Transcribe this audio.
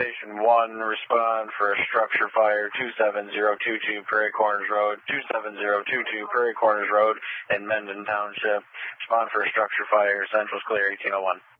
Station 1, respond for a structure fire, 27022 Prairie Corners Road, 27022 Prairie Corners Road in Mendon Township. Respond for a structure fire, Central's clear, 1801.